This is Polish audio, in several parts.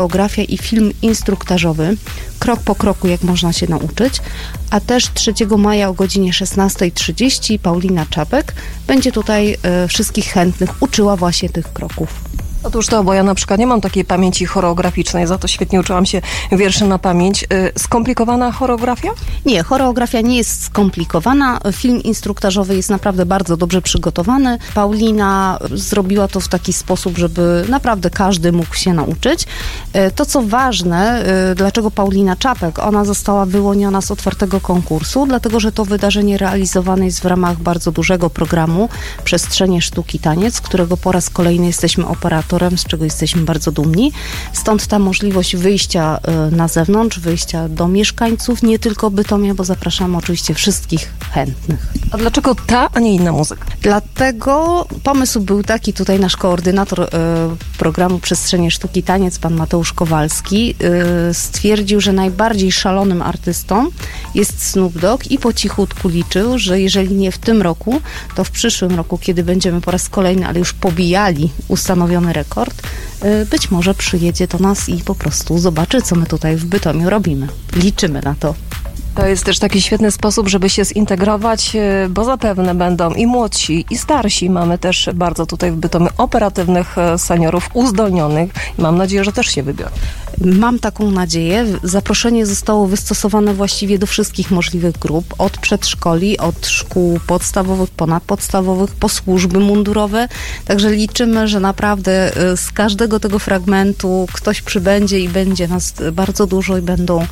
choreografia i film instruktażowy, krok po kroku, jak można się nauczyć, a też 3 maja o godzinie 16:30 Paulina Czapek będzie tutaj wszystkich chętnych uczyła właśnie tych kroków. Otóż to, bo ja na przykład nie mam takiej pamięci choreograficznej, za to świetnie uczyłam się wierszy na pamięć. Skomplikowana choreografia? Nie, choreografia nie jest skomplikowana. Film instruktażowy jest naprawdę bardzo dobrze przygotowany. Paulina zrobiła to w taki sposób, żeby naprawdę każdy mógł się nauczyć. To, co ważne, dlaczego Paulina Czapek, ona została wyłoniona z otwartego konkursu, dlatego, że to wydarzenie realizowane jest w ramach bardzo dużego programu Przestrzenie Sztuki Taniec, którego po raz kolejny jesteśmy operatorem, z czego jesteśmy bardzo dumni. Stąd ta możliwość wyjścia na zewnątrz, wyjścia do mieszkańców, nie tylko Bytomia, bo zapraszamy oczywiście wszystkich chętnych. A dlaczego ta, a nie inna muzyka? Dlatego pomysł był taki, tutaj nasz koordynator programu Przestrzenie Sztuki Taniec, pan Mateusz Kowalski, stwierdził, że najbardziej szalonym artystą jest Snoop Dogg i po cichutku liczył, że jeżeli nie w tym roku, to w przyszłym roku, kiedy będziemy po raz kolejny, ale już pobijali ustanowiony rekord, być może przyjedzie do nas i po prostu zobaczy, co my tutaj w Bytomiu robimy. Liczymy na to. To jest też taki świetny sposób, żeby się zintegrować, bo zapewne będą i młodsi, i starsi. Mamy też bardzo tutaj w Bytomiu operatywnych seniorów uzdolnionych i mam nadzieję, że też się wybiorą. Mam taką nadzieję. Zaproszenie zostało wystosowane właściwie do wszystkich możliwych grup, od przedszkoli, od szkół podstawowych, ponadpodstawowych, po służby mundurowe. Także liczymy, że naprawdę z każdego tego fragmentu ktoś przybędzie i będzie nas bardzo dużo i będą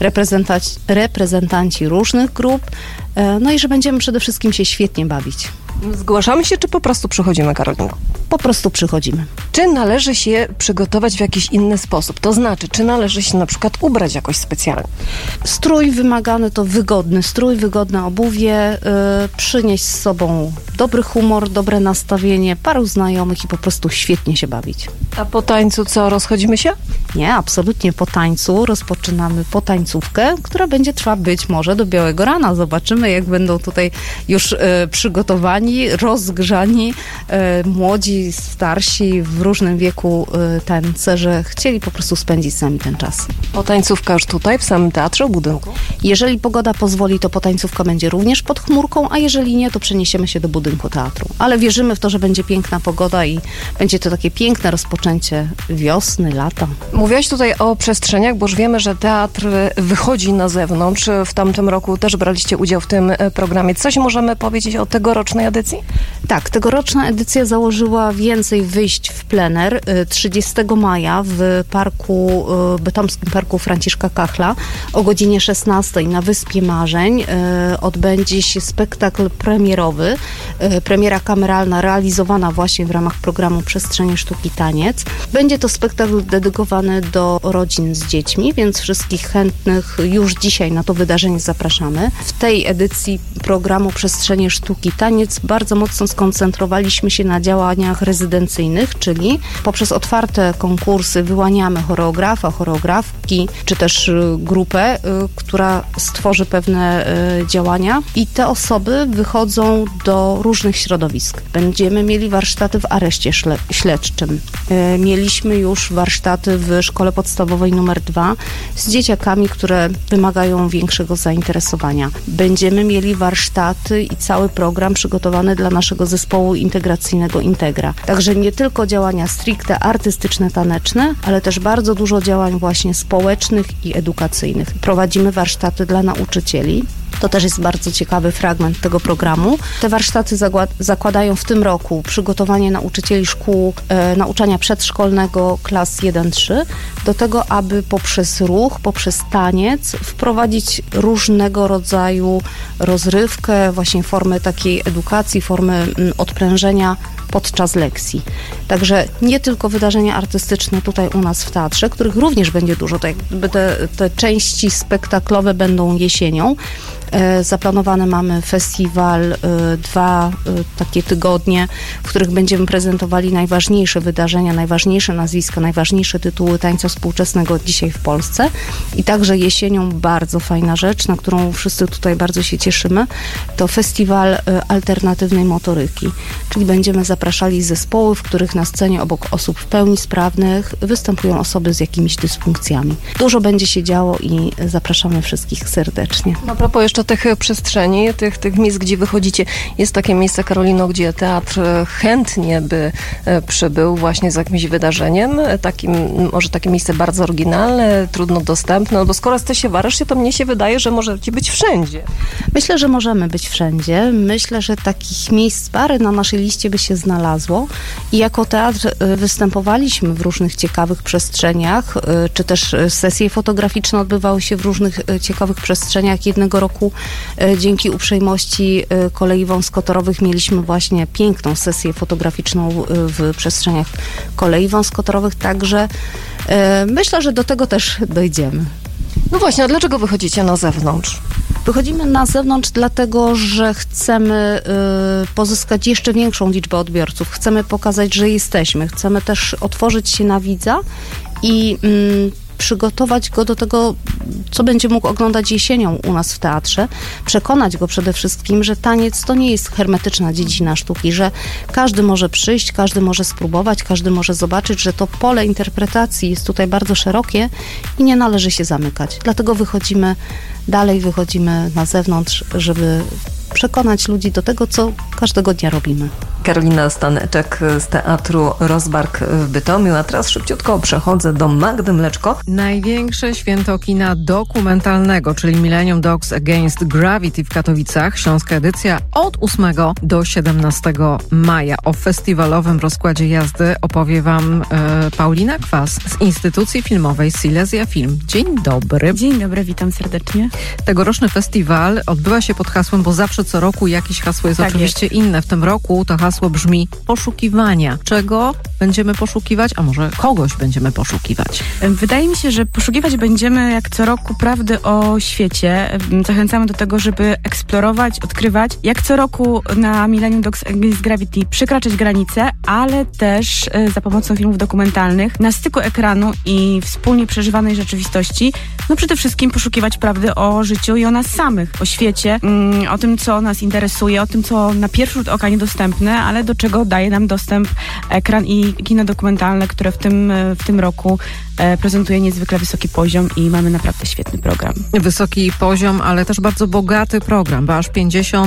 reprezentanci różnych grup. No i że będziemy przede wszystkim się świetnie bawić. Zgłaszamy się, czy po prostu przychodzimy, Karolinko? Po prostu przychodzimy. Czy należy się przygotować w jakiś inny sposób? To znaczy, czy należy się na przykład ubrać jakoś specjalnie? Strój wymagany to wygodny strój, wygodne obuwie, przynieść z sobą dobry humor, dobre nastawienie, paru znajomych i po prostu świetnie się bawić. A po tańcu co, rozchodzimy się? Nie, absolutnie po tańcu. Rozpoczynamy potańcówkę, która będzie trwała być może do białego rana. Zobaczymy, jak będą tutaj już przygotowani, rozgrzani, młodzi, starsi, w różnym wieku tancerze chcieli po prostu spędzić z nami ten czas. Potańcówka już tutaj, w samym teatrze, w budynku? Jeżeli pogoda pozwoli, to potańcówka będzie również pod chmurką, a jeżeli nie, to przeniesiemy się do budynku teatru. Ale wierzymy w to, że będzie piękna pogoda i będzie to takie piękne rozpoczęcie wiosny, lata. Mówiłaś tutaj o przestrzeniach, bo już wiemy, że teatr wychodzi na zewnątrz. W tamtym roku też braliście udział w tym programie. Coś możemy powiedzieć o tegorocznej edycji? Tak, tegoroczna edycja założyła więcej wyjść w plener. 30 maja w parku, bytomskim parku Franciszka Kachla o godzinie 16 na Wyspie Marzeń odbędzie się spektakl premierowy. Premiera kameralna realizowana właśnie w ramach programu Przestrzenie Sztuki Taniec. Będzie to spektakl dedykowany do rodzin z dziećmi, więc wszystkich chętnych już dzisiaj na to wydarzenie zapraszamy. W tej edycji programu Przestrzenie Sztuki Taniec bardzo mocno skoncentrowaliśmy się na działaniach rezydencyjnych, czyli poprzez otwarte konkursy wyłaniamy choreografa, choreografki, czy też grupę, która stworzy pewne działania i te osoby wychodzą do różnych środowisk. Będziemy mieli warsztaty w areszcie śledczym. Mieliśmy już warsztaty w szkole podstawowej numer 2 z dzieciakami, które wymagają większego zainteresowania. Będziemy mieli warsztaty i cały program przygotowany dla naszego zespołu integracyjnego Integra. Także nie tylko działania stricte artystyczne, taneczne, ale też bardzo dużo działań właśnie społecznych i edukacyjnych. Prowadzimy warsztaty dla nauczycieli. To też jest bardzo ciekawy fragment tego programu. Te warsztaty zakładają w tym roku przygotowanie nauczycieli szkół nauczania przedszkolnego klas 1-3 do tego, aby poprzez ruch, poprzez taniec wprowadzić różnego rodzaju rozrywkę, właśnie formy takiej edukacji, formy odprężenia podczas lekcji. Także nie tylko wydarzenia artystyczne tutaj u nas w teatrze, których również będzie dużo, to jakby te części spektaklowe będą jesienią, Zaplanowany mamy festiwal, 2 takie tygodnie, w których będziemy prezentowali najważniejsze wydarzenia, najważniejsze nazwiska, najważniejsze tytuły tańca współczesnego dzisiaj w Polsce. I także jesienią bardzo fajna rzecz, na którą wszyscy tutaj bardzo się cieszymy, to festiwal alternatywnej motoryki. Czyli będziemy zapraszali zespoły, w których na scenie obok osób w pełni sprawnych występują osoby z jakimiś dysfunkcjami. Dużo będzie się działo i zapraszamy wszystkich serdecznie. A propos jeszcze tych przestrzeni, tych miejsc, gdzie wychodzicie, jest takie miejsce, Karolino, gdzie teatr chętnie by przybył właśnie z jakimś wydarzeniem, może takie miejsce bardzo oryginalne, trudno dostępne, no bo skoro jesteście w Areszcie, to mnie się wydaje, że możecie być wszędzie. Myślę, że możemy być wszędzie. Myślę, że takich miejsc parę na naszej liście by się znalazło i jako teatr występowaliśmy w różnych ciekawych przestrzeniach, czy też sesje fotograficzne odbywały się w różnych ciekawych przestrzeniach. Jednego roku dzięki uprzejmości kolei wąskotorowych mieliśmy właśnie piękną sesję fotograficzną w przestrzeniach kolei wąskotorowych, także myślę, że do tego też dojdziemy. No właśnie, a dlaczego wychodzicie na zewnątrz? Wychodzimy na zewnątrz dlatego, że chcemy pozyskać jeszcze większą liczbę odbiorców. Chcemy pokazać, że jesteśmy. Chcemy też otworzyć się na widza i przygotować go do tego, co będzie mógł oglądać jesienią u nas w teatrze. Przekonać go przede wszystkim, że taniec to nie jest hermetyczna dziedzina sztuki, że każdy może przyjść, każdy może spróbować, każdy może zobaczyć, że to pole interpretacji jest tutaj bardzo szerokie i nie należy się zamykać. Dlatego wychodzimy na zewnątrz, żeby przekonać ludzi do tego, co każdego dnia robimy. Karolina Staneczek z Teatru Rozbark w Bytomiu, a teraz szybciutko przechodzę do Magdy Mleczko. Największe święto kina dokumentalnego, czyli Millennium Dogs Against Gravity w Katowicach, śląska edycja od 8 do 17 maja. O festiwalowym rozkładzie jazdy opowie Wam Paulina Kwas z Instytucji Filmowej Silesia Film. Dzień dobry. Dzień dobry, witam serdecznie. Tegoroczny festiwal odbywa się pod hasłem, bo zawsze co roku jakieś hasło jest oczywiście inne. W tym roku to hasło brzmi poszukiwania. Czego będziemy poszukiwać, a może kogoś będziemy poszukiwać? Wydaje mi się, że poszukiwać będziemy jak co roku prawdy o świecie. Zachęcamy do tego, żeby eksplorować, odkrywać. Jak co roku na Millennium Dogs Against Gravity przekraczać granice, ale też za pomocą filmów dokumentalnych na styku ekranu i wspólnie przeżywanej rzeczywistości, no przede wszystkim poszukiwać prawdy o życiu i o nas samych, o świecie, o tym, co nas interesuje, o tym, co na pierwszy rzut oka niedostępne, ale do czego daje nam dostęp ekran i kino dokumentalne, które w tym roku prezentuje niezwykle wysoki poziom i mamy naprawdę świetny program. Wysoki poziom, ale też bardzo bogaty program, bo aż 50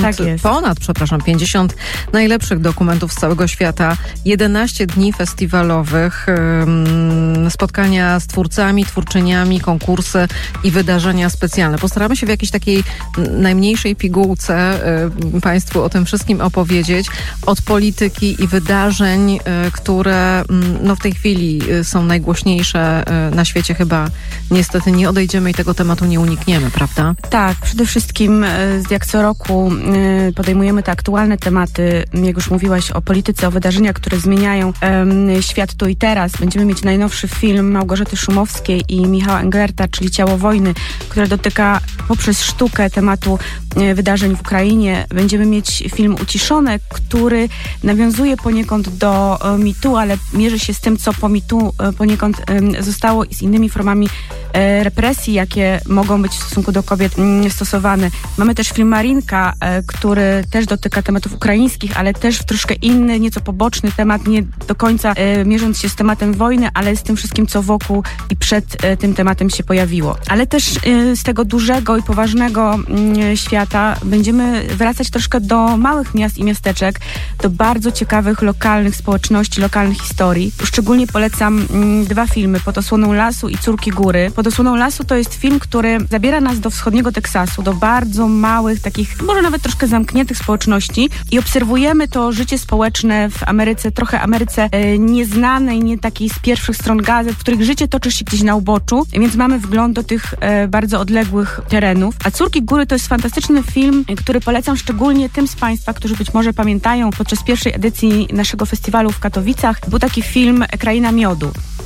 najlepszych dokumentów z całego świata, 11 dni festiwalowych, spotkania z twórcami, twórczyniami, konkursy i wydarzenia specjalne. Postaramy się w jakiejś takiej najmniejszej pigułce Państwu o tym wszystkim opowiedzieć. Od polityki i wydarzeń, które w tej chwili są najgłośniejsze na świecie, chyba niestety nie odejdziemy i tego tematu nie unikniemy, prawda? Tak, przede wszystkim jak co roku podejmujemy te aktualne tematy, jak już mówiłaś o polityce, o wydarzeniach, które zmieniają świat tu i teraz. Będziemy mieć najnowszy film Małgorzaty Szumowskiej i Michała Englerta, czyli Ciało wojny, które dotyka poprzez sztukę tematu wydarzeń w Ukrainie. Będziemy mieć film Uciszone, który nawiązuje poniekąd do MeToo, ale mierzy się z tym, co po MeToo poniekąd zostało i z innymi formami represji, jakie mogą być w stosunku do kobiet stosowane. Mamy też film Marinka, który też dotyka tematów ukraińskich, ale też w troszkę inny, nieco poboczny temat, nie do końca mierząc się z tematem wojny, ale z tym wszystkim, co wokół i przed tym tematem się pojawiło. Ale też z tego dużego i poważnego świata będziemy wracać troszkę do małych miast i miasteczek, do bardzo ciekawych lokalnych społeczności, lokalnych historii. Szczególnie polecam 2 filmy, Pod osłoną lasu i Córki góry. Pod osłoną lasu to jest film, który zabiera nas do wschodniego Teksasu, do bardzo małych, takich może nawet troszkę zamkniętych społeczności i obserwujemy to życie społeczne w Ameryce, trochę Ameryce nieznanej, nie takiej z pierwszych stron gazet, w których życie toczy się gdzieś na uboczu, więc mamy wgląd do tych bardzo odległych terenów. A Córki góry to jest fantastyczny film, który polecam szczególnie tym z Państwa, którzy być może pamiętają podczas pierwszej edycji naszego festiwalu w Katowicach. Był taki film Kraina miodu.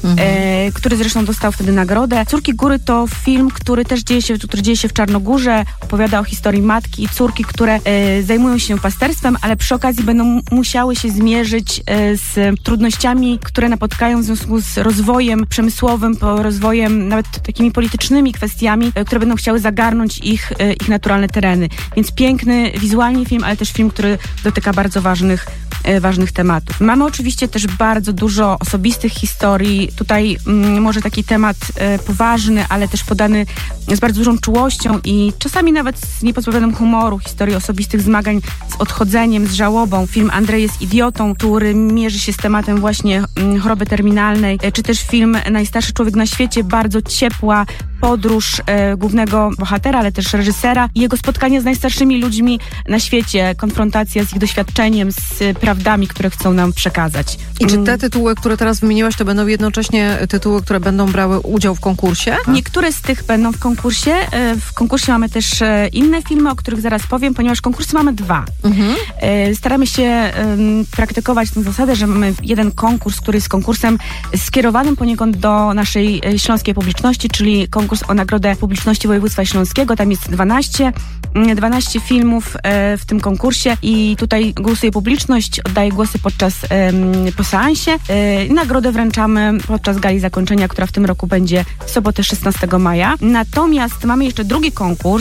który zresztą dostał wtedy nagrodę. Córki Góry to film, który też dzieje się w Czarnogórze, opowiada o historii matki i córki, które zajmują się pasterstwem, ale przy okazji będą musiały się zmierzyć z trudnościami, które napotkają w związku z rozwojem przemysłowym, rozwojem nawet takimi politycznymi kwestiami, które będą chciały zagarnąć ich naturalne tereny. Więc piękny wizualnie film, ale też film, który dotyka bardzo ważnych tematów. Mamy oczywiście też bardzo dużo osobistych historii. Tutaj może taki temat poważny, ale też podany z bardzo dużą czułością i czasami nawet z niepozbawionym humoru, historii osobistych zmagań z odchodzeniem, z żałobą. Film Andrzej jest idiotą, który mierzy się z tematem właśnie choroby terminalnej, czy też film Najstarszy człowiek na świecie, bardzo ciepła podróż głównego bohatera, ale też reżysera i jego spotkanie z najstarszymi ludźmi na świecie, konfrontacja z ich doświadczeniem, z prawdami, które chcą nam przekazać. I czy te tytuły, które teraz wymieniłaś, to będą jednocześnie tytuły, które będą brały udział w konkursie? Niektóre z tych będą w konkursie. W konkursie mamy też inne filmy, o których zaraz powiem, ponieważ konkursy mamy 2. Staramy się praktykować tę zasadę, że mamy jeden konkurs, który jest konkursem skierowanym poniekąd do naszej śląskiej publiczności, czyli konkurs o Nagrodę Publiczności Województwa Śląskiego. Tam jest 12 filmów w tym konkursie i tutaj głosuje publiczność, oddaje głosy po seansie. Nagrodę wręczamy podczas gali zakończenia, która w tym roku będzie w sobotę 16 maja. Natomiast mamy jeszcze drugi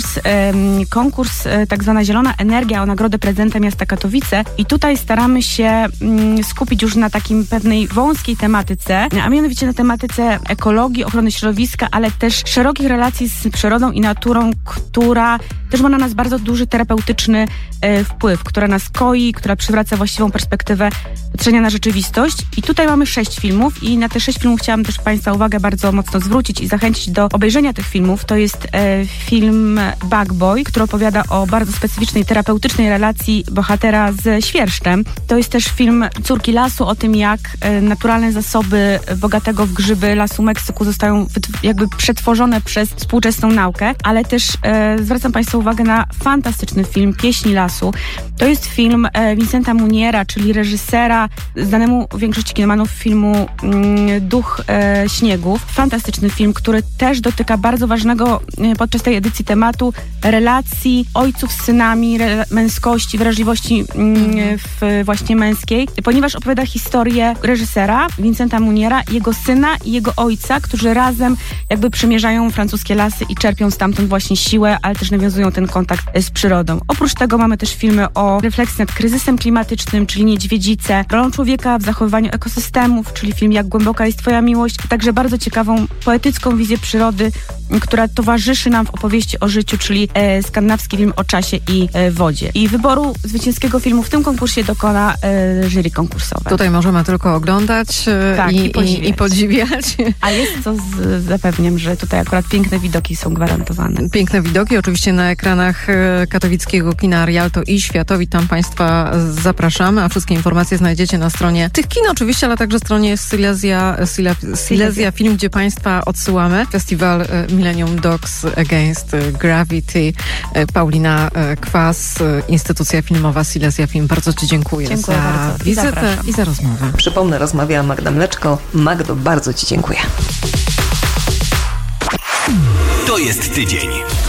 konkurs tak zwana Zielona Energia o Nagrodę Prezydenta Miasta Katowice i tutaj staramy się skupić już na takim pewnej wąskiej tematyce, a mianowicie na tematyce ekologii, ochrony środowiska, ale też szerokich relacji z przyrodą i naturą, która też ma na nas bardzo duży terapeutyczny wpływ, która nas koi, która przywraca właściwą perspektywę patrzenia na rzeczywistość. I tutaj mamy 6 filmów i na te 6 filmów chciałam też Państwa uwagę bardzo mocno zwrócić i zachęcić do obejrzenia tych filmów. To jest film Bug Boy, który opowiada o bardzo specyficznej, terapeutycznej relacji bohatera z świerszczem. To jest też film Córki Lasu, o tym jak naturalne zasoby bogatego w grzyby lasu Meksyku zostają jakby przetworzone przez współczesną naukę, ale też zwracam Państwa uwagę na fantastyczny film Pieśni Lasu. To jest film Vincenta Muniera, czyli reżysera znanemu większości kinomanów filmu Duch Śniegów. Fantastyczny film, który też dotyka bardzo ważnego podczas tej edycji tematu relacji ojców z synami, męskości, wrażliwości właśnie męskiej, ponieważ opowiada historię reżysera Vincenta Muniera, jego syna i jego ojca, którzy razem jakby przemierzają francuskie lasy i czerpią stamtąd właśnie siłę, ale też nawiązują ten kontakt z przyrodą. Oprócz tego mamy też filmy o refleksji nad kryzysem klimatycznym, czyli Niedźwiedzice, rolą człowieka w zachowywaniu ekosystemów, czyli film Jak głęboka jest twoja miłość, a także bardzo ciekawą, poetycką wizję przyrody, która towarzyszy nam w opowieści o życiu, czyli skandynawski film o czasie i wodzie. I wyboru zwycięskiego filmu w tym konkursie dokona jury konkursowe. Tutaj możemy tylko oglądać i podziwiać. A jest to zapewniam, że tutaj akurat piękne widoki są gwarantowane. Piękne widoki oczywiście na ekranach katowickiego kina Rialto i Światowit. Tam Państwa zapraszamy, a wszystkie informacje znajdziecie na stronie tych kin oczywiście, ale także stronie Silesia Film, gdzie Państwa odsyłamy. Festiwal Millennium Dogs Against Gravity. Paulina Kwas, instytucja filmowa Silesia Film. Bardzo Ci dziękuję za bardzo. wizytę i za rozmowę. Przypomnę, rozmawiała Magda Mleczko. Magdo, bardzo Ci dziękuję. To jest tydzień.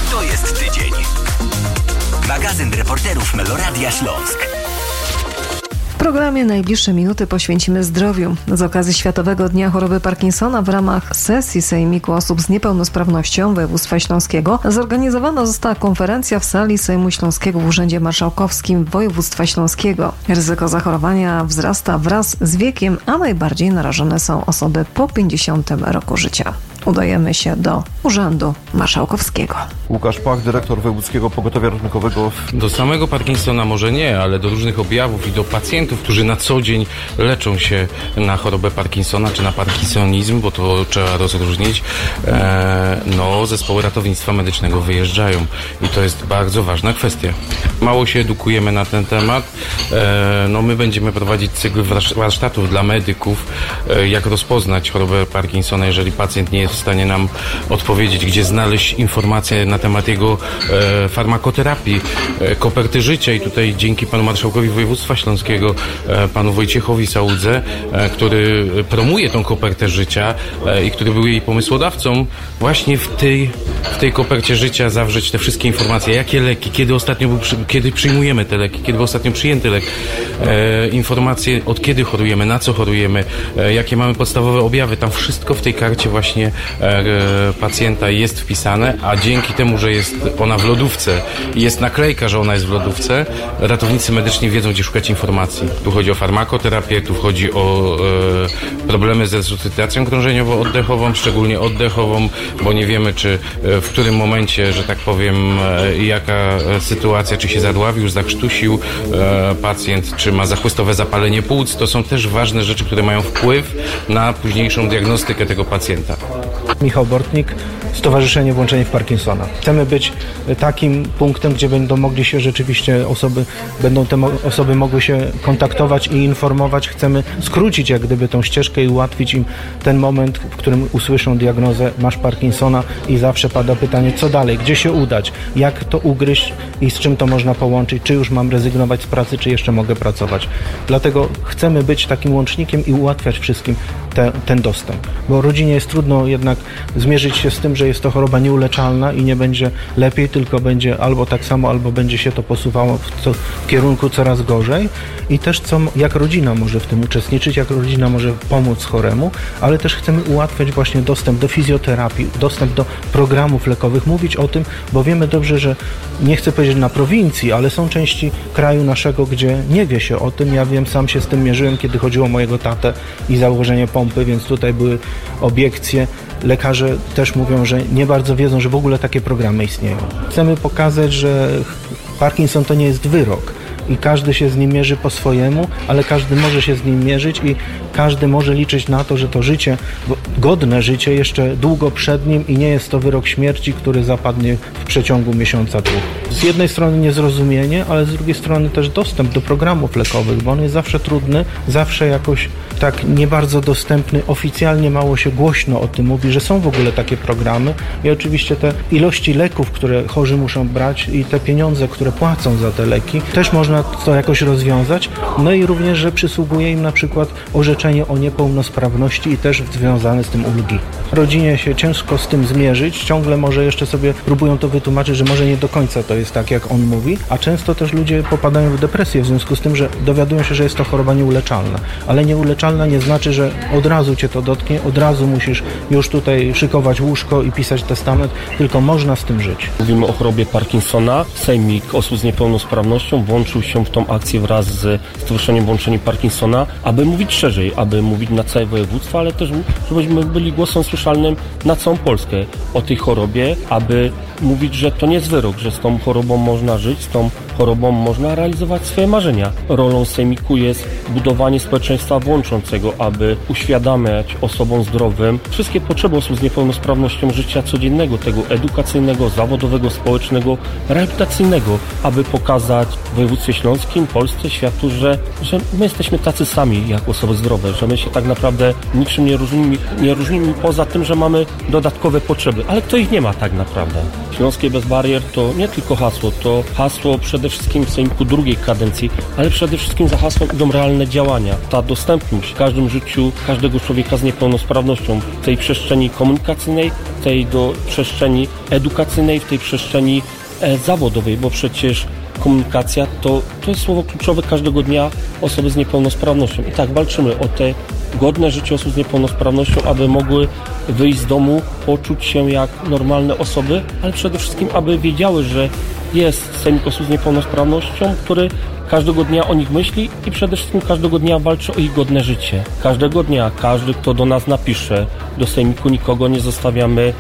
Magazyn reporterów Meloradia Śląsk. W programie najbliższe minuty poświęcimy zdrowiu. Z okazji Światowego Dnia Choroby Parkinsona w ramach sesji Sejmiku Osób z Niepełnosprawnością Województwa Śląskiego zorganizowana została konferencja w sali Sejmu Śląskiego w Urzędzie Marszałkowskim Województwa Śląskiego. Ryzyko zachorowania wzrasta wraz z wiekiem, a najbardziej narażone są osoby po 50 roku życia. Udajemy się do Urzędu Marszałkowskiego. Łukasz Pach, dyrektor Wojewódzkiego Pogotowia Ratunkowego. Do samego Parkinsona może nie, ale do różnych objawów i do pacjentów, którzy na co dzień leczą się na chorobę Parkinsona czy na parkinsonizm, bo to trzeba rozróżnić, zespoły ratownictwa medycznego wyjeżdżają i to jest bardzo ważna kwestia. Mało się edukujemy na ten temat. My będziemy prowadzić cykl warsztatów dla medyków, jak rozpoznać chorobę Parkinsona, jeżeli pacjent nie jest w stanie nam odpowiedzieć, gdzie znaleźć informacje na temat jego farmakoterapii, koperty życia i tutaj dzięki panu marszałkowi województwa śląskiego, panu Wojciechowi Sałudze, który promuje tą kopertę życia i który był jej pomysłodawcą, właśnie w tej kopercie życia zawrzeć te wszystkie informacje, jakie leki, kiedy przyjmujemy te leki, kiedy był ostatnio przyjęty lek, informacje od kiedy chorujemy, na co chorujemy, jakie mamy podstawowe objawy. Tam wszystko w tej karcie właśnie pacjenta jest wpisane, a dzięki temu, że jest ona w lodówce i jest naklejka, że ona jest w lodówce, ratownicy medyczni wiedzą, gdzie szukać informacji. Tu chodzi o farmakoterapię, tu chodzi o problemy z resuscytacją krążeniowo-oddechową, szczególnie oddechową, bo nie wiemy, czy w którym momencie, że tak powiem, jaka sytuacja, czy się zadławił, zakrztusił pacjent, czy ma zachłystowe zapalenie płuc. To są też ważne rzeczy, które mają wpływ na późniejszą diagnostykę tego pacjenta. Michał Bortnik, Stowarzyszenie Włączeni w Parkinsona. Chcemy być takim punktem, gdzie będą mogli się rzeczywiście osoby mogły się kontaktować i informować. Chcemy skrócić jak gdyby tą ścieżkę i ułatwić im ten moment, w którym usłyszą diagnozę, masz Parkinsona i zawsze pada pytanie, co dalej, gdzie się udać, jak to ugryźć i z czym to można połączyć, czy już mam rezygnować z pracy, czy jeszcze mogę pracować. Dlatego chcemy być takim łącznikiem i ułatwiać wszystkim ten dostęp. Bo rodzinie jest trudno jednak zmierzyć się z tym, że jest to choroba nieuleczalna i nie będzie lepiej, tylko będzie albo tak samo, albo będzie się to posuwało w kierunku coraz gorzej. I też jak rodzina może w tym uczestniczyć, jak rodzina może pomóc choremu, ale też chcemy ułatwiać właśnie dostęp do fizjoterapii, dostęp do programów lekowych, mówić o tym, bo wiemy dobrze, że nie chcę powiedzieć na prowincji, ale są części kraju naszego, gdzie nie wie się o tym. Ja wiem, sam się z tym mierzyłem, kiedy chodziło o mojego tatę i założenie pompy, więc tutaj były obiekcje. Lekarze też mówią, że nie bardzo wiedzą, że w ogóle takie programy istnieją. Chcemy pokazać, że Parkinson to nie jest wyrok i każdy się z nim mierzy po swojemu, ale każdy może się z nim mierzyć i każdy może liczyć na to, że to życie, godne życie jeszcze długo przed nim i nie jest to wyrok śmierci, który zapadnie w przeciągu miesiąca, dwóch. Z jednej strony niezrozumienie, ale z drugiej strony też dostęp do programów lekowych, bo on jest zawsze trudny, zawsze jakoś tak nie bardzo dostępny. Oficjalnie mało się głośno o tym mówi, że są w ogóle takie programy i oczywiście te ilości leków, które chorzy muszą brać i te pieniądze, które płacą za te leki, też można to jakoś rozwiązać. No i również, że przysługuje im na przykład orzeczenie o niepełnosprawności i też związane z tym ulgi. Rodzinie się ciężko z tym zmierzyć, ciągle może jeszcze sobie próbują to wytłumaczyć, że może nie do końca to jest tak, jak on mówi, a często też ludzie popadają w depresję w związku z tym, że dowiadują się, że jest to choroba nieuleczalna. Ale nieuleczalna nie znaczy, że od razu cię to dotknie, od razu musisz już tutaj szykować łóżko i pisać testament, tylko można z tym żyć. Mówimy o chorobie Parkinsona. Sejmik Osób z Niepełnosprawnością włączył się w tą akcję wraz z Stowarzyszeniem Włączeni Parkinsona, aby mówić szerzej, aby mówić na całe województwo, ale też żebyśmy byli głosem słyszalnym na całą Polskę o tej chorobie, aby mówić, że to nie jest wyrok, że z tą chorobą można żyć, z tą chorobą można realizować swoje marzenia. Rolą Sejmiku jest budowanie społeczeństwa włączącego, aby uświadamiać osobom zdrowym wszystkie potrzeby osób z niepełnosprawnością życia codziennego, tego edukacyjnego, zawodowego, społecznego, rehabilitacyjnego, aby pokazać w województwie śląskim, Polsce, światu, że my jesteśmy tacy sami jak osoby zdrowe, że my się tak naprawdę niczym nie różnimy poza tym, że mamy dodatkowe potrzeby, ale kto ich nie ma tak naprawdę. Śląskie bez barier to nie tylko hasło, to hasło przede wszystkim w Sejmiku drugiej kadencji, ale przede wszystkim za hasłem idą realne działania. Ta dostępność w każdym życiu każdego człowieka z niepełnosprawnością, w tej przestrzeni komunikacyjnej, w tej przestrzeni edukacyjnej, w tej przestrzeni zawodowej, bo przecież komunikacja to jest słowo kluczowe każdego dnia osoby z niepełnosprawnością. I tak walczymy o te godne życie osób z niepełnosprawnością, aby mogły wyjść z domu, poczuć się jak normalne osoby, ale przede wszystkim, aby wiedziały, że jest Sejmik Osób z Niepełnosprawnością, który każdego dnia o nich myśli i przede wszystkim każdego dnia walczy o ich godne życie. Każdego dnia, każdy, kto do nas napisze, do Sejmiku nikogo nie zostawiamy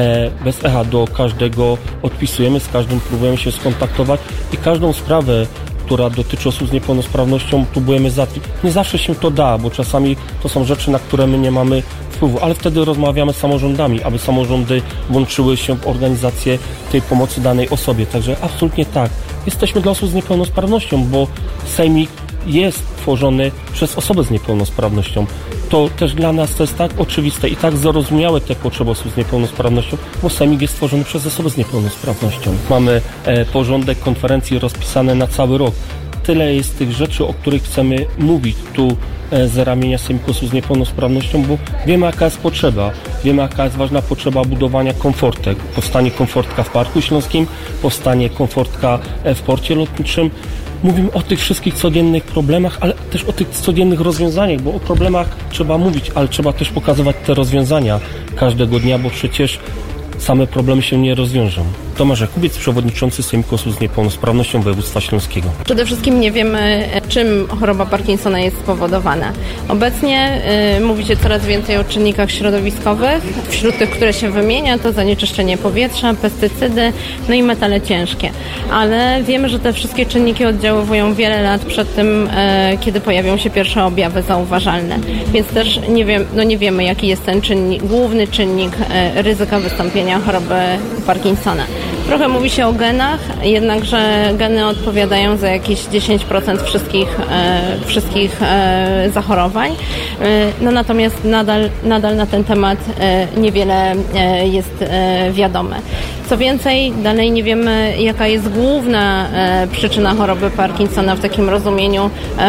bez echa, do każdego odpisujemy, z każdym próbujemy się skontaktować i każdą sprawę, która dotyczy osób z niepełnosprawnością, próbujemy załatwić. Nie zawsze się to da, bo czasami to są rzeczy, na które my nie mamy wpływu, ale wtedy rozmawiamy z samorządami, aby samorządy włączyły się w organizację tej pomocy danej osobie. Także absolutnie tak. Jesteśmy dla osób z niepełnosprawnością, bo Sejmik jest tworzony przez osoby z niepełnosprawnością. to też dla nas to jest tak oczywiste i tak zrozumiałe te potrzeby osób z niepełnosprawnością, bo sejmik jest stworzony przez osoby z niepełnosprawnością. Mamy porządek konferencji rozpisany na cały rok. Tyle jest tych rzeczy, o których chcemy mówić tu z ramienia Sejmiku Osób z Niepełnosprawnością, bo wiemy, jaka jest potrzeba. Wiemy, jaka jest ważna potrzeba budowania komfortek. Powstanie komfortka w Parku Śląskim, powstanie komfortka w porcie lotniczym. Mówimy o tych wszystkich codziennych problemach, ale też o tych codziennych rozwiązaniach, bo o problemach trzeba mówić, ale trzeba też pokazywać te rozwiązania każdego dnia, bo przecież same problemy się nie rozwiążą. Tomasz Jakubiec, przewodniczący Sejmiku Osób z Niepełnosprawnością Województwa Śląskiego. Przede wszystkim nie wiemy, czym choroba Parkinsona jest spowodowana. Obecnie mówi się coraz więcej o czynnikach środowiskowych. Wśród tych, które się wymienia, to zanieczyszczenie powietrza, pestycydy, no i metale ciężkie. Ale wiemy, że te wszystkie czynniki oddziaływują wiele lat przed tym, kiedy pojawią się pierwsze objawy zauważalne. Więc też nie wiemy, jaki jest ten główny czynnik ryzyka wystąpienia choroby Parkinsona. Trochę mówi się o genach, jednakże geny odpowiadają za jakieś 10% wszystkich zachorowań. No natomiast nadal na ten temat niewiele jest wiadome. Co więcej, dalej nie wiemy, jaka jest główna przyczyna choroby Parkinsona w takim rozumieniu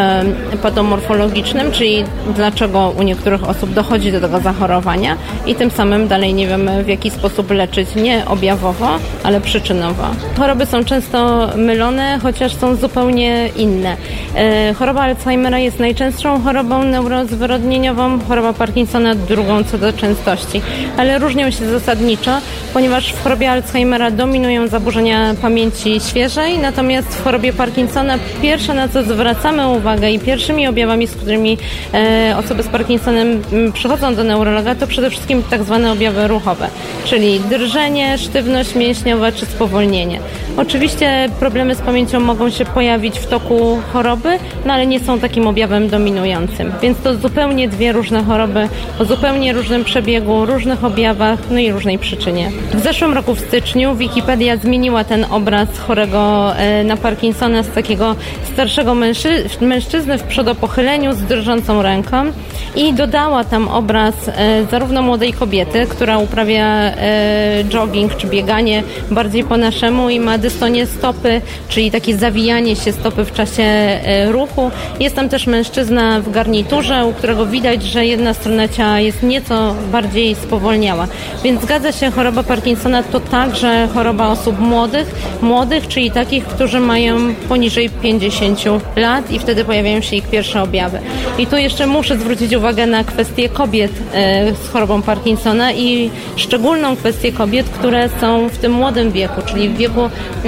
patomorfologicznym, czyli dlaczego u niektórych osób dochodzi do tego zachorowania i tym samym dalej nie wiemy, w jaki sposób leczyć nie objawowo, ale przyczynowo. Choroby są często mylone, chociaż są zupełnie inne. Choroba Alzheimera jest najczęstszą chorobą neurozwyrodnieniową, choroba Parkinsona drugą co do częstości, ale różnią się zasadniczo, ponieważ w chorobie Alzheimera dominują zaburzenia pamięci świeżej, natomiast w chorobie Parkinsona pierwsze, na co zwracamy uwagę i pierwszymi objawami, z którymi osoby z Parkinsonem przychodzą do neurologa, to przede wszystkim tak zwane objawy ruchowe, czyli drżenie, sztywność mięśniowa czy spowolnienie. Oczywiście problemy z pamięcią mogą się pojawić w toku choroby, no ale nie są takim objawem dominującym. Więc to zupełnie dwie różne choroby o zupełnie różnym przebiegu, różnych objawach, no i różnej przyczynie. W zeszłym roku w styczniu Wikipedia zmieniła ten obraz chorego na Parkinsona z takiego starszego mężczyzny w przodopochyleniu z drżącą ręką i dodała tam obraz zarówno młodej kobiety, która uprawia jogging czy bieganie bardziej po naszemu i ma dystonię stopy, czyli takie zawijanie się stopy w czasie ruchu. Jest tam też mężczyzna w garniturze, u którego widać, że jedna strona ciała jest nieco bardziej spowolniała. Więc zgadza się, choroba Parkinsona to także choroba osób młodych, czyli takich, którzy mają poniżej 50 lat i wtedy pojawiają się ich pierwsze objawy. I tu jeszcze muszę zwrócić uwagę na kwestię kobiet z chorobą Parkinsona i szczególną kwestię kobiet, które są w tym młodym wieku, czyli w wieku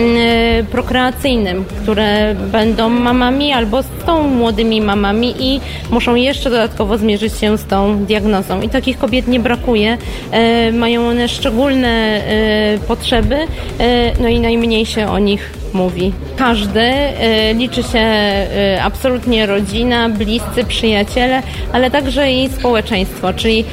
prokreacyjnym, które będą mamami albo są młodymi mamami i muszą jeszcze dodatkowo zmierzyć się z tą diagnozą. I takich kobiet nie brakuje. Mają one szczególne potrzeby, no i najmniej się o nich mówi. Każdy, liczy się absolutnie rodzina, bliscy, przyjaciele, ale także i społeczeństwo, czyli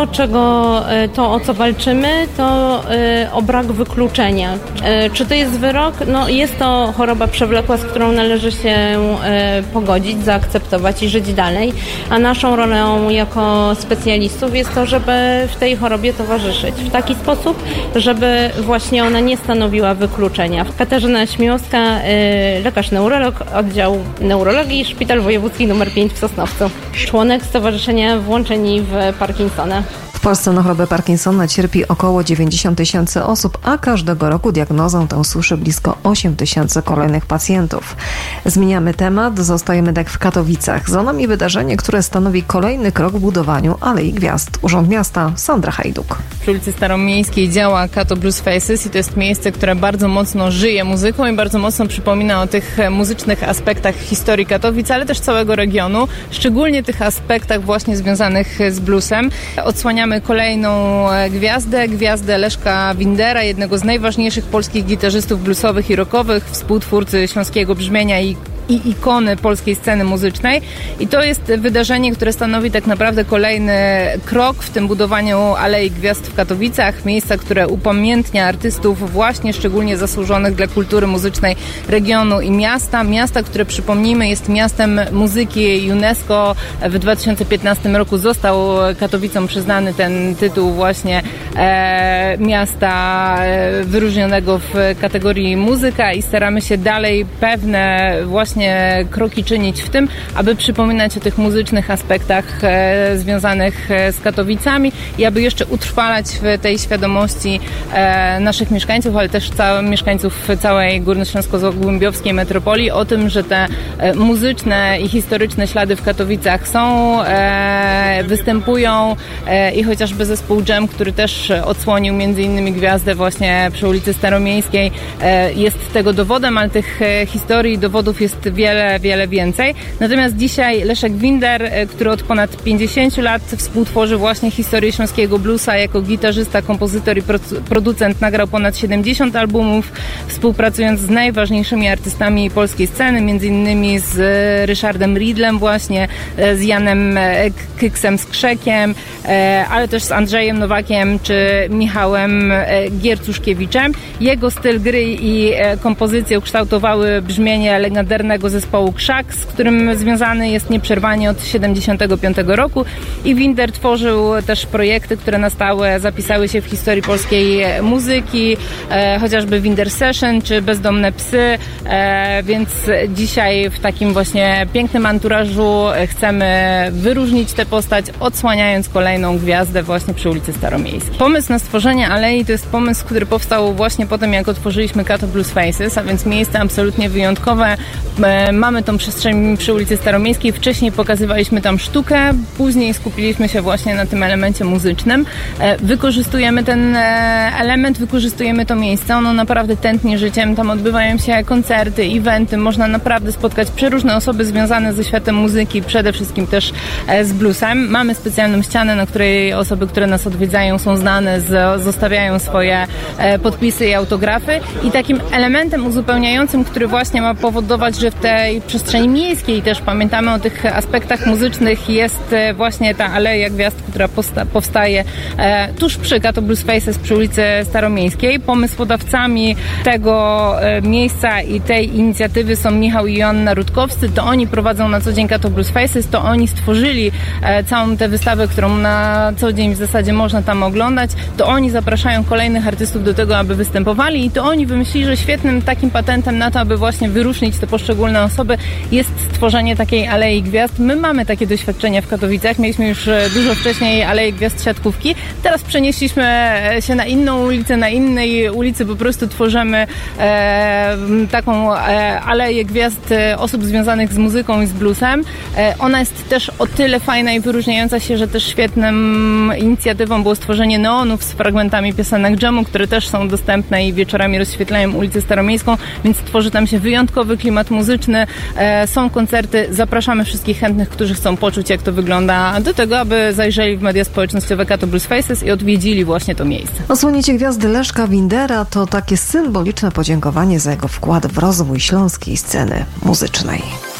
to, o co walczymy, to o brak wykluczenia. Czy to jest wyrok? No, jest to choroba przewlekła, z którą należy się pogodzić, zaakceptować i żyć dalej, a naszą rolą jako specjalistów jest to, żeby w tej chorobie towarzyszyć w taki sposób, żeby właśnie ona nie stanowiła wykluczenia. Katarzyna Śmiłowska, lekarz neurolog, oddział neurologii, Szpital Wojewódzki nr 5 w Sosnowcu. Członek Stowarzyszenia Włączeni w Parkinsona. W Polsce na chorobę Parkinsona cierpi około 90 000 osób, a każdego roku diagnozę tę słyszy blisko 8 000 kolejnych pacjentów. Zmieniamy temat, zostajemy tak w Katowicach. Za nami wydarzenie, które stanowi kolejny krok w budowaniu Alei Gwiazd. Urząd Miasta, Sandra Hajduk. Przy ulicy Staromiejskiej działa Kato Blues Faces i to jest miejsce, które bardzo mocno żyje muzyką i bardzo mocno przypomina o tych muzycznych aspektach historii Katowic, ale też całego regionu, szczególnie tych aspektach właśnie związanych z bluesem. Odsłaniamy kolejną gwiazdę Leszka Windera, jednego z najważniejszych polskich gitarzystów bluesowych i rockowych, współtwórcy śląskiego brzmienia i i ikony polskiej sceny muzycznej. I to jest wydarzenie, które stanowi tak naprawdę kolejny krok w tym budowaniu Alei Gwiazd w Katowicach, miejsca, które upamiętnia artystów właśnie szczególnie zasłużonych dla kultury muzycznej regionu i miasta. Miasta, które przypomnijmy jest miastem muzyki UNESCO. W 2015 roku został Katowicom przyznany ten tytuł właśnie miasta wyróżnionego w kategorii muzyka i staramy się dalej pewne właśnie kroki czynić w tym, aby przypominać o tych muzycznych aspektach związanych z Katowicami i aby jeszcze utrwalać w tej świadomości naszych mieszkańców, ale też mieszkańców całej górnośląsko-zagłębiowskiej metropolii o tym, że te muzyczne i historyczne ślady w Katowicach są, występują i chociażby zespół Dżem, który też odsłonił między innymi gwiazdę właśnie przy ulicy Staromiejskiej, jest tego dowodem, ale tych historii i dowodów jest wiele, wiele więcej. Natomiast dzisiaj Leszek Winder, który od ponad 50 lat współtworzy właśnie historię śląskiego bluesa jako gitarzysta, kompozytor i producent, nagrał ponad 70 albumów, współpracując z najważniejszymi artystami polskiej sceny, między innymi z Ryszardem Ridlem właśnie, z Janem Kyksem Skrzekiem, ale też z Andrzejem Nowakiem czy Michałem Giercuszkiewiczem. Jego styl gry i kompozycje ukształtowały brzmienie legendarnego zespołu Krzak, z którym związany jest nieprzerwanie od 1975 roku i Winder tworzył też projekty, które na stałe zapisały się w historii polskiej muzyki, chociażby Winder Session czy Bezdomne Psy, więc dzisiaj w takim właśnie pięknym anturażu chcemy wyróżnić tę postać, odsłaniając kolejną gwiazdę właśnie przy ulicy Staromiejskiej. Pomysł na stworzenie alei to jest pomysł, który powstał właśnie po tym, jak otworzyliśmy Kato Blues Faces, a więc miejsce absolutnie wyjątkowe. Mamy tą przestrzeń przy ulicy Staromiejskiej, wcześniej pokazywaliśmy tam sztukę, później skupiliśmy się właśnie na tym elemencie muzycznym. Wykorzystujemy ten element, wykorzystujemy to miejsce, ono naprawdę tętni życiem, tam odbywają się koncerty, eventy, można naprawdę spotkać przeróżne osoby związane ze światem muzyki, przede wszystkim też z bluesem. Mamy specjalną ścianę, na której osoby, które nas odwiedzają, są znane, zostawiają swoje podpisy i autografy i takim elementem uzupełniającym, który właśnie ma powodować, że w tej przestrzeni miejskiej też pamiętamy o tych aspektach muzycznych, jest właśnie ta Aleja Gwiazd, która powstaje tuż przy Kato Blues Faces przy ulicy Staromiejskiej. Pomysłodawcami tego miejsca i tej inicjatywy są Michał i Joanna Rutkowscy. To oni prowadzą na co dzień Kato Blues Faces, to oni stworzyli całą tę wystawę, którą na co dzień w zasadzie można tam oglądać. To oni zapraszają kolejnych artystów do tego, aby występowali i to oni wymyślili, że świetnym takim patentem na to, aby właśnie wyróżnić te poszczególne osoby jest stworzenie takiej Alei Gwiazd. My mamy takie doświadczenia w Katowicach. Mieliśmy już dużo wcześniej Aleję Gwiazd siatkówki. Teraz przenieśliśmy się na inną ulicę, na innej ulicy po prostu tworzymy taką Aleję Gwiazd osób związanych z muzyką i z bluesem. Ona jest też o tyle fajna i wyróżniająca się, że też świetną inicjatywą było stworzenie neonów z fragmentami piosenek dżemu, które też są dostępne i wieczorami rozświetlają ulicę Staromiejską, więc tworzy tam się wyjątkowy klimat muzyczny. Są koncerty. Zapraszamy wszystkich chętnych, którzy chcą poczuć, jak to wygląda, do tego, aby zajrzeli w media społecznościowe Kato Blues Faces i odwiedzili właśnie to miejsce. Odsłonięcie gwiazdy Leszka Windera to takie symboliczne podziękowanie za jego wkład w rozwój śląskiej sceny muzycznej.